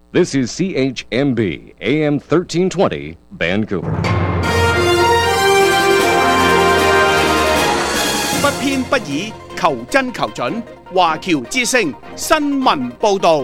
This is CHMB AM 1320 Vancouver。 不偏不倚，求真求準。華僑之聲新聞報導。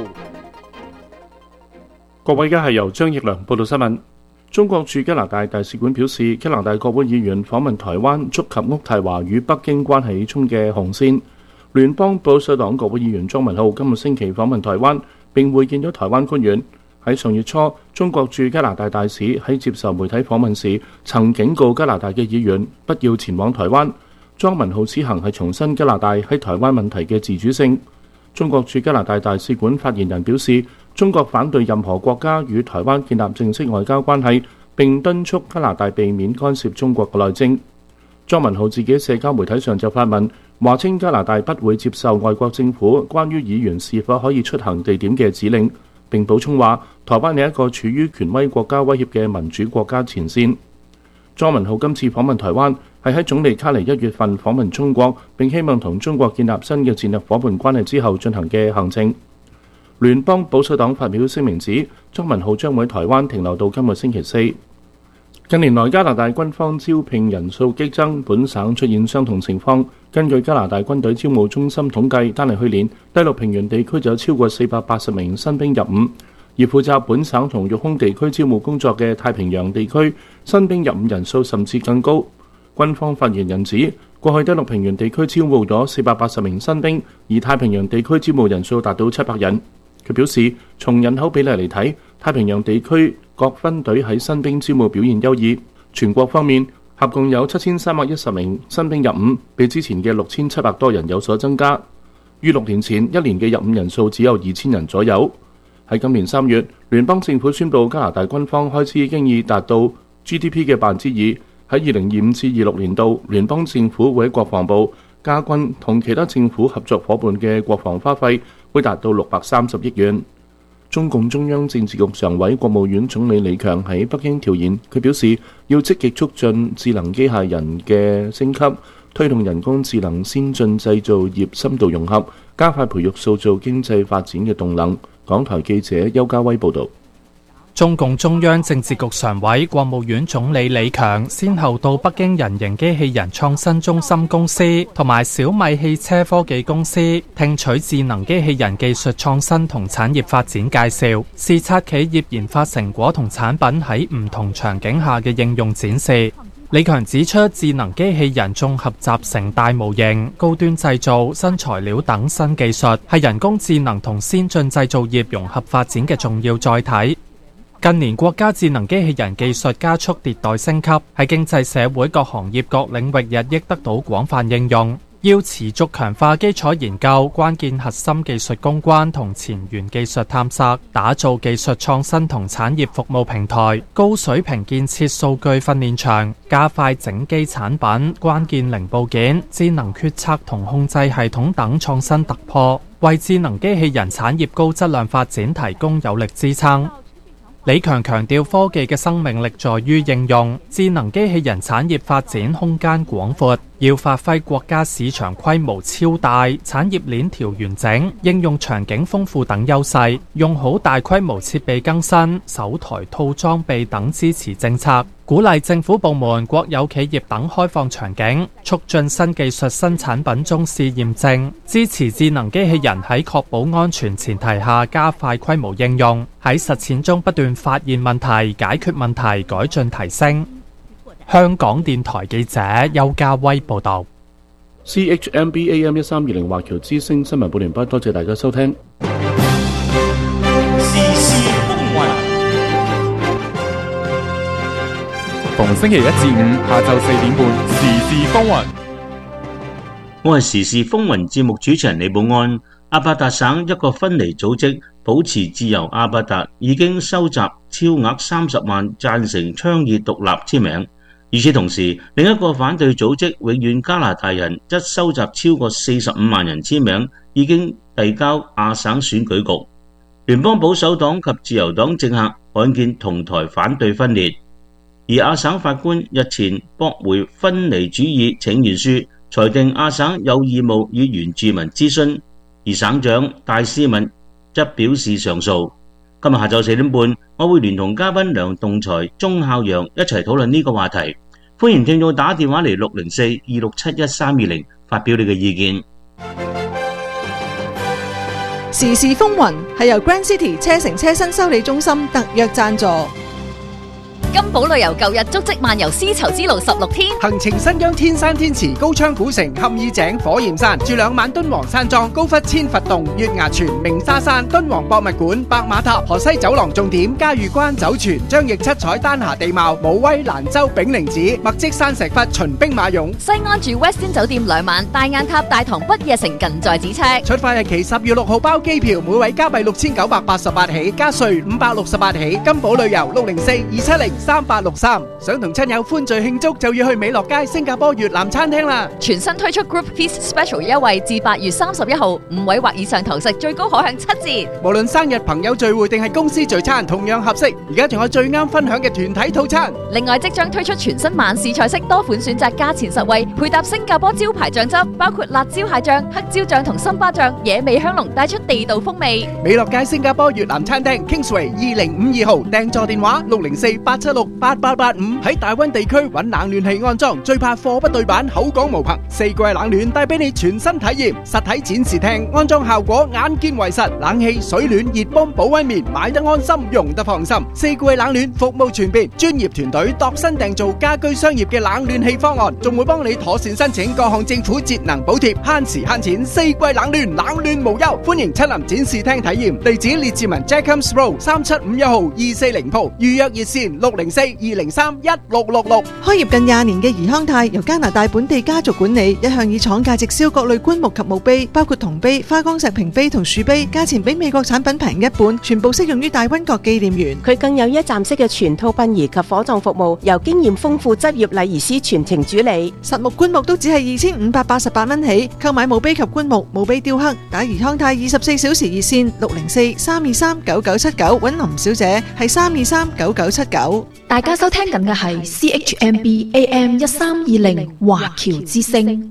各位，而家係由張奕良報道新聞。中國駐加拿大大使館表示，加拿大國會議員訪問台灣，觸及渥太華與北京關係中嘅紅線。聯邦保守黨國會議員莊文浩今個星期訪問台灣，並會見咗台灣官員。喺上月初，中國駐加拿大大使喺接受媒體訪問時，曾警告加拿大嘅議員不要前往台灣。莊文浩此行係重申加拿大喺台灣問題嘅自主性。中國駐加拿大大使館發言人表示，中國反對任何國家與台灣建立正式外交關係，並敦促加拿大避免干涉中國嘅內政。莊文浩自己社交媒體上就發文，話稱加拿大不會接受外國政府關於議員是否可以出行地點嘅指令，並補充話台灣係一個處於權威國家威脅嘅民主國家前線。莊文浩今次訪問台灣係喺總理卡尼1月份訪問中國，並希望同中國建立新嘅戰略夥伴關係之後進行嘅行程。聯邦保守黨發表聲明指，莊文浩將會喺台灣停留到今個星期四。近年來加拿大軍方招聘人數激增，本省出現相同情況。根據加拿大軍隊招募中心統計，單係去年第六平原地區就有超過480名新兵入伍，而負責本省同育空地區招募工作嘅太平洋地區新兵入伍人數甚至更高。軍方發言人指，過去第六平原地區招募咗480名新兵，而太平洋地區招募人數達到700人。佢表示，從人口比例嚟睇，太平洋地區各分隊喺新兵招募表現優異。全國方面，合共有7310名新兵入伍，比之前嘅6700多人有所增加。於6年前，一年嘅入伍人數只有2000人左右。喺今年3月，聯邦政府宣布加拿大軍方開支經已達到 GDP 嘅2%。喺2025至26年度，聯邦政府會喺國防部、加軍同其他政府合作伙伴嘅國防花費會達到630億元。中共中央政治局常委、國務院總理李強喺北京調研，佢表示要積極促進智能機械人嘅升級，推動人工智能先進製造業深度融合，加快培育塑造經濟發展嘅動能。港台記者邱家威報導。 中共中央政治局常委、國務院總理李強先後到北京人形機器人創新中心公司同埋小米汽車科技公司聽取智能機器人技術創新同產業發展介紹，視察企業研發成果同產品喺唔同場景下嘅應用展示。李強指出，智能機器人綜合集成大模型、高端製造、新材料等新技術，係人工智能同先進製造業融合發展嘅重要載體。近年國家智能機器人技術加速迭代升級，喺經濟社會各行業各領域日益得到廣泛應用。要持續強化基礎研究、關鍵核心技術攻關同前沿技術探索，打造技術創新同產業服務平台，高水平建設數據訓練場，加快整機產品、關鍵零部件、智能決策同控制系統等創新突破，為智能機器人產業高質量發展提供有力支撐。李強強調，科技嘅生命力在於應用，智能機器人產業發展空間廣闊，要發揮國家市場規模超大、產業鏈條完整、應用場景豐富等優勢，用好大規模設備更新、首台套裝備等支持政策，鼓勵政府部門、國有企業等開放場景，促進新技術新產品中試驗證，支持智能機器人喺確保安全前提下加快規模應用，喺實踐中不斷發現問題、解決問題、改進提升。香港電台記者邱家威報道。 CHMB AM 1320華僑之聲新聞報完畢，多謝大家收聽。 時事風雲，逢星期一至五下晝4點半，時事風雲。 我係時事風雲節目主持人李寶安。阿伯達省一個分離組織保持自由阿伯達已經收集超額30萬贊成倡議獨立簽名。與此同時，另一個反對組織永遠加拿大人則收集超過45萬人簽名，已經遞交亞省選舉局。聯邦保守黨及自由黨政客罕見同台反對分裂，而亞省法官日前駁回分離主義請願書，裁定亞省有義務與原住民諮詢，而省長戴斯敏則表示上訴。 今日下晝4點半，我會聯同嘉賓梁棟才、鐘孝陽一齊討論呢個話題。歡迎聽眾打電話嚟604-267-1320發表你嘅意見。 時事風雲係由 Grand City 車城車身修理中心特約贊助。 金寶旅遊舊日足跡漫遊絲綢之路16天， 行程新疆天山天池、高昌古城、坎爾井、火焰山，住2晚敦煌山莊、高窟千佛洞、月牙泉、鳴沙山、敦煌博物館、白馬塔、河西走廊重點、嘉峪關酒泉、張掖七彩丹霞地貌、武威蘭州炳靈寺、墨跡山石窟、秦兵馬俑。 西安住 Westin 酒店2晚，大雁塔、大唐不夜城近在咫尺。 出發日期10月6號包機票，每位加幣6988起，加稅568起。金寶旅遊604-270-3863。想同親友歡聚慶祝，就要去美樂街新加坡越南餐廳啦！ 全新推出 Group Feast Special 優惠，至8月31號，5位或以上堂食最高可享7折。 無論生日、朋友聚會定係公司聚餐，同樣合適。而家仲有最啱分享嘅團體套餐。 另外，即將推出全新晚市菜式，多款選擇，價錢實惠，配搭新加坡招牌醬汁，包括辣椒蟹醬、黑椒醬同森巴醬，野味香濃，帶出地道風味。 美樂街新加坡越南餐廳 Kingsway 2052號，訂座電話604-876-8885。喺大溫地區揾冷暖氣安裝，最怕貨不對版，口講無憑。4季冷暖帶俾你全新體驗。實體展示廳安裝效果眼見為實，冷氣、水暖、熱泵、保溫棉，買得安心，用得放心。4季冷暖服務全面，專業團隊度身訂造家居商業嘅冷暖氣方案，仲會幫你妥善申請各項政府節能補貼，慳時慳錢。4季冷暖，冷暖無憂。歡迎親臨展示廳體驗。地址列治文 Jacobs Road 3751號240鋪，預約熱線604-203-1666。 開業近20年嘅怡康泰由加拿大本地家族管理，一向以廠價直銷各類棺木及墓碑，包括銅碑、花崗石屏碑同樹碑，價錢比美國產品平一半，全部適用於大溫國紀念園。 佢更有一站式嘅全套殯儀及火葬服務，由經驗豐富執業禮儀師全程主理。 實木棺木都只係2588蚊起，購買墓碑及棺木、墓碑雕刻，打怡康泰24小時熱線604-323-9979，揾林小姐係323-9979。 大家收聽緊嘅係 CHMB AM 1320華僑之聲，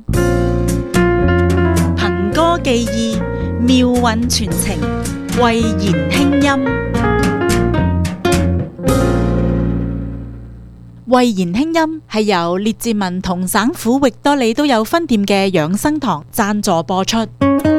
憑歌寄意，妙韻傳情，慧言輕音。慧言輕音係由列治文同省府域多利都有分店嘅養生堂贊助播出。